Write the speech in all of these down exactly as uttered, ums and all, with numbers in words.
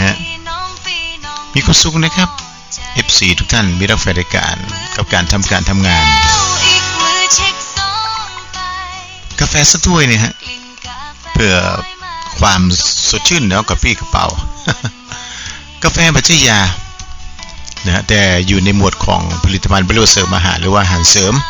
ฮะมีความสุขนะครับ เอฟ ซี ทุกท่านมีรักใฝ่รายการกับการทำการทำงานกาแฟสักถ้วยเนี่ยฮะเพื่อความสดชื่นแล้วกับพี่กระเป๋ากาแฟบัจจัยยานะฮะแต่อยู่ในหมวดของผลิตภัณฑ์บริโภคเสริมอาหารหรือว่าอาหารเสริม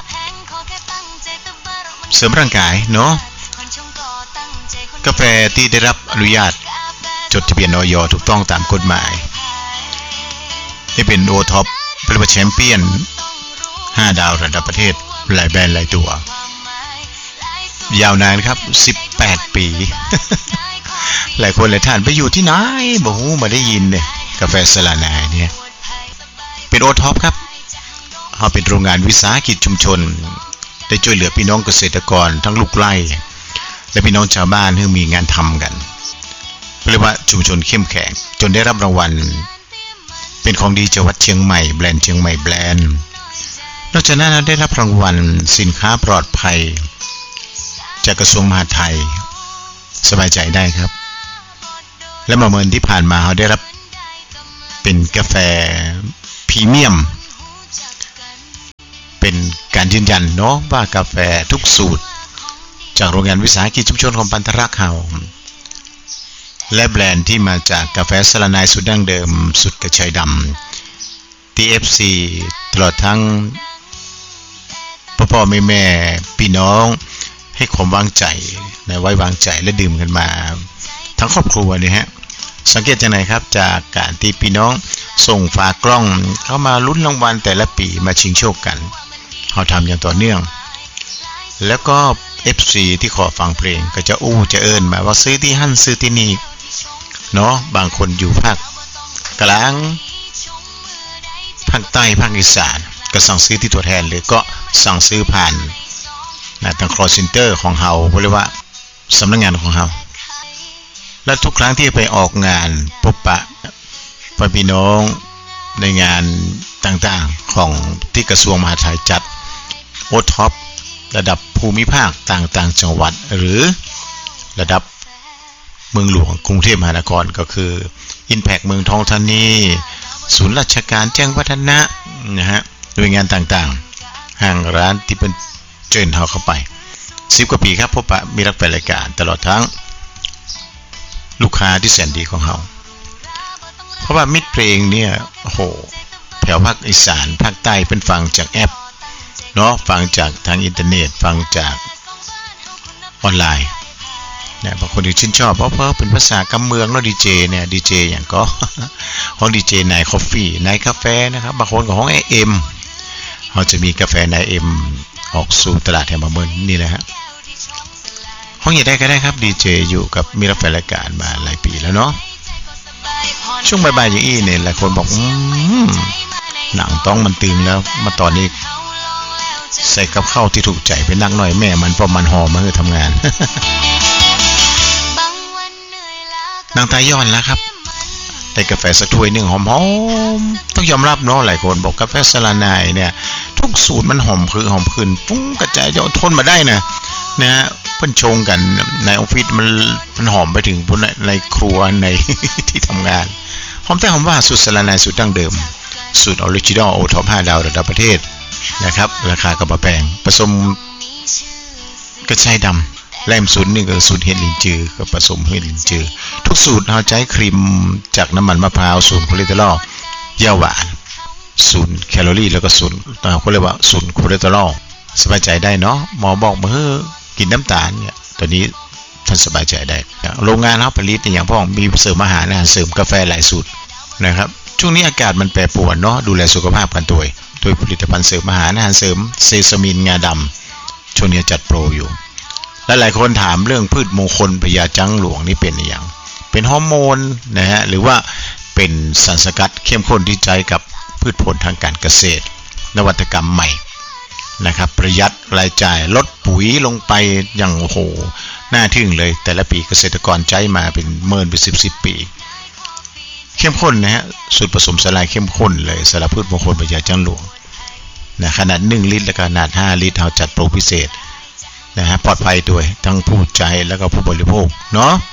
เสริมร่างกายเนาะกาแฟที่ได้รับอนุญาตจดทะเบียน อย ถูกต้องตามกฎหมายได้เป็นโอท็อปเป็นแชมเปี้ยนห้าดาวระดับประเทศหลายแบรนด์หลายตัวยาวนานครับสิบแปดปีหลายคนหลายท่านไปอยู่ที่ไหนบ่ฮู้มาได้ยินเนี่ยกาแฟสลานายเนี่ยเป็นโอท็อปครับเฮาเป็นโรงงานวิสาหกิจชุมชนได้ช่วยเหลือพี่น้องเกษตรกรทั้งลูกไร่และพี่น้องชาวบ้านที่มีงานทำกันเรียกว่าชุมชนเข้มแข็งจนได้รับรางวัลเป็นของดีจังหวัดเชียงใหม่แบรนด์เชียงใหม่แบรนด์นอกจากนั้นได้รับรางวัลสินค้าปลอดภัยจากกระทรวงมหาดไทยสบายใจได้ครับและมาเมื่อที่ผ่านมาเขาได้รับเป็นกาแฟพรีเมียมเป็นการยืนยันเนาะว่ากาแฟทุกสูตรจากโรงงานวิสาหกิจชุมชนของปันธรักษ์เฮาและแบรนด์ที่มาจากกาแฟสลานายสุดดั้งเดิมสุดกระชายดำ ที เอฟ ซี ตลอดทั้งพ่อพ่อแม่แม่พี่น้องให้ความวางใจนะไว้วางใจและดื่มกันมาทั้งครอบครัวเนี่ยฮะสังเกตจากไหนครับจากการที่พี่น้องส่งฝากล้องเข้ามาลุ้นรางวัลแต่ละปีมาชิงโชคกันเราทำอย่างต่อเนื่องแล้วก็ เอฟ ซี ที่ขอฟังเพลงก็จะอู้จะเอิ้นมาว่าซื้อที่หั่นซื้อที่นี่เนาะบางคนอยู่ภาคกลางภาคใต้ภาคอีสานก็สั่งซื้อที่ตัวแทนหรือก็สั่งซื้อผ่านนะทาง call center ของเฮาเรียกว่าสำนักงานของเฮาและทุกครั้งที่ไปออกงานพบปะพี่น้องในงานต่างๆของที่กระทรวงมหาดไทยจัดโอท็อประดับภูมิภาคต่างๆจังหวัดหรือระดับเมืองหลวงกรุงเทพมหานครก็คือ Impact เมืองทองธานีศูนย์ราชการแจ้งวัฒนะนะฮะหน่วยงานต่างๆห้างร้านที่เป็นเชิญเฮาเข้าไปสิบกว่าปีครับพบปะมีรักแฟนรายการตลอดทั้งลูกค้าที่แสนดีของเฮาเพราะว่ามิตรเพลงเนี่ยโอ้โหแถวภาคอีสานภาคใต้เป็นฟังจากแอปเนาะฟังจากทางอินเทอร์เน็ตฟังจากออนไลน์เนี่ยบางคนที่ชื่นชอบเพราะเพราะเป็นภาษากำเมืองเนาะดีเจเนี่ยดีเจอย่างก็ห้องดีเจนายคอฟฟี่นายกาแฟนะครับบางคนก็ห้อง เอ็ม เขาจะมีกาแฟนายเอ็มออกสู่ตลาดแถวมาเมืองนี่แหละฮะห้องใหญ่ได้ก็ได้ครับดีเจอยู่กับมีรับแฟนรายการมาหลายปีแล้วเนาะช่วงบ่ายๆอย่างอี้เนี่ยหลายคนบอกอืมหนังต้องมันตึงแล้วมาตอนนี้ใส่กับข้าวที่ถูกใจไปนักหน่อยแม่มันเพราะมันหอมมาคือทำงานนางตายย้อนแล้วครับได้กาแฟสักถ้วยหนึ่งหอมๆต้องยอมรับเนาะหลายคนบอกกาแฟสลานายเนี่ยทุกสูตรมันหอมคือหอมคืนฟุ้งกระจายจะทนมาได้นะนะฮะเพิ่นชงกันในออฟฟิศมันมันหอมไปถึงในในครัวในที่ทำงานหอมแต่หอมว่าสูตรสลานายสูตรดั้งเดิมสูตรออริจินอลโอท็อปห้าดาวระดับประเทศนะครับราคาก็บ่แพงผสมกระชายดำแลมสูตรนี่ก็สูตรเห็ดลินจือก็ผสมเห็ดลินจือทุกสูตรเราใช้ครีมจากน้ำมันมะพร้าวศูนย์คอเลสเตอรอลเยาหวานศูนย์แคลอรี่แล้วก็ศูนย์เขาเรียกว่าศูนย์คอเลสเตอรอลสบายใจได้เนาะหมอบอกมาเฮ้อกินน้ำตาลเนี่ยตอนนี้ท่านสบายใจได้โรงงานเขาผลิตอย่างพ่อมีเสริมอาหารอาหารเสริมกาแฟหลายสูตรนะครับช่วงนี้อากาศมันแปรปรวนเนาะดูแลสุขภาพกันตัวโดยผลิตภัณฑ์เสริมอาหารอาหารเสริมเซซามินงาดำช่วงนี้จัดโปรอยู่และหลายคนถามเรื่องพืชมงคลพญาจังหลวงนี่เป็นอย่างเป็นฮอร์โมนนะฮะหรือว่าเป็นสารสกัดเข้มข้นที่ใช้กับพืชผลทางการเกษตรนวัตกรรมใหม่นะครับประหยัดรายจ่ายลดปุ๋ยลงไปอย่างโอ้โหน่าทึ่งเลยแต่ละปีเกษตรกรใช้มาเป็นหมื่นเป็นสิบสิบปีเข้มข้นนะฮะสูตรผสมสลายเข้มข้นเลยสารพืชมงคลพญาจังหลวงนะขนาดหนึ่งลิตรและขนาดห้าลิตรเราจัดโปรพิเศษนะฮะปลอดภัยด้วยทั้งผู้ใช้แล้วก็ผู้บริโภคเนาะ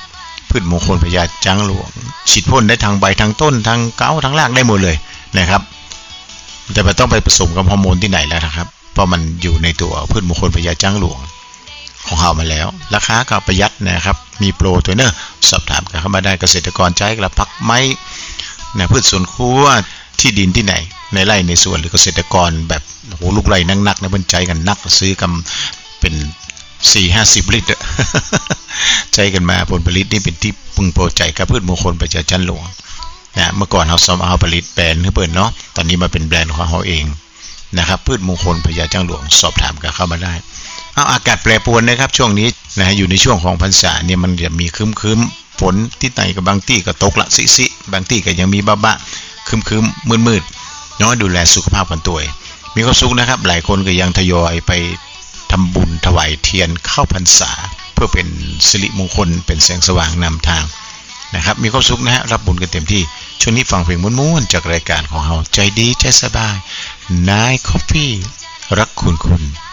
พืชมงคลพญาจังหลวงฉีดพ่นได้ทางใบทางต้นทางเก้าทางรากได้หมดเลยนะครับแต่ไม่ต้องไปผสมกับฮอร์โมนที่ไหนแล้วนะครับเพราะมันอยู่ในตัวพืชมงคลพญาจังหลวงของเรามาแล้วราคาก็ประหยัดนะครับมีโปรตัวเนอะสอบถามกันเข้ามาได้เกษตรกรใช้กระพักไม้นะพืชสวนครัวที่ดินที่ไหนในไร่ในสวนหรือเกษตรกรแบบโหลูกไร่นักๆนะเพิ่นใจกันนักซื้อกันเป็น สี่ห้าสิบ ลิตร ใจกันมาผลผลิตนี่เป็นที่พึงพอใจกับพืชมงคลพญาจันหลวงนะเมื่อก่อนเราซ้อมเอาผลิตแบรนด์ให้เปิดเนาะตอนนี้มาเป็นแบรนด์ของเราเองนะครับพืชมงคลพญาจังหลวงสอบถามกันเข้ามาได้เอาอากาศแปรปรวนนะครับช่วงนี้นะอยู่ในช่วงของพรรษาเนี่ยมันจะมีครึ้มๆฝนที่ไหนกับบางที่ก็ตกละสิๆบางที่ก็ยังมีบ้าๆครึ้มๆมืดๆเนาะดูแลสุขภาพกันตัวมีความสุขนะครับหลายคนก็ยังทยอยไปทำบุญถวายเทียนเข้าพรรษาเพื่อเป็นสิริมงคลเป็นแสงสว่างนำทางนะครับมีความสุขนะฮะรับบุญกันเต็มที่ช่วงนี้ฟังเพลงม้วนๆจากรายการของเราใจดีใจสบายนายคอฟฟี่รักคุณคุณ